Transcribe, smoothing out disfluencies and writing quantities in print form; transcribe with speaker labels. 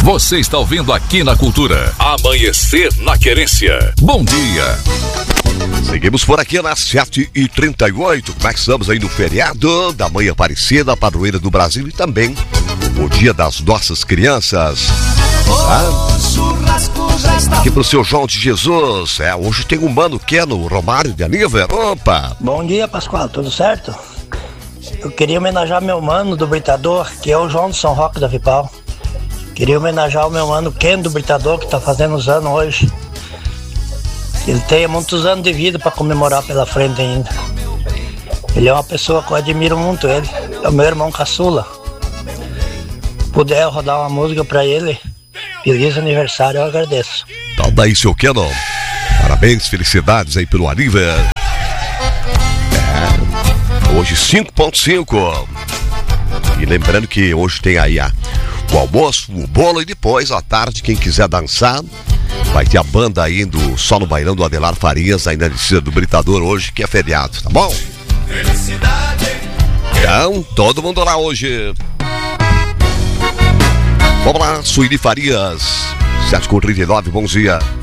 Speaker 1: Você está ouvindo aqui na Cultura. Amanhecer na Querência. Bom dia.
Speaker 2: Seguimos por aqui nas 7h38. Como é que estamos aí no feriado da Mãe Aparecida, padroeira do Brasil, e também o Dia das Nossas Crianças. Aqui pro seu João de Jesus. Hoje tem um mano que é no Romário de Aníver. Opa!
Speaker 3: Bom dia, Pascoal, tudo certo? Eu queria homenagear meu mano do Britador, que é o João de São Roque da Vipal. Queria homenagear o meu mano Ken do Britador, que tá fazendo os anos hoje. Ele tem muitos anos de vida para comemorar pela frente ainda. Ele é uma pessoa que eu admiro muito ele. É o meu irmão caçula. Se puder rodar uma música para ele, feliz aniversário, eu agradeço.
Speaker 2: Então daí, seu Kenon. Parabéns, felicidades aí pelo Aníver. Hoje 5.5. E lembrando que hoje tem aí o almoço, o bolo, e depois à tarde, quem quiser dançar, vai ter a banda indo só no bailão do Adelar Farias, aí na descida do Britador hoje, que é feriado, tá bom? Então, todo mundo lá hoje. Vamos lá, Sueli Farias, 7h39, bom dia.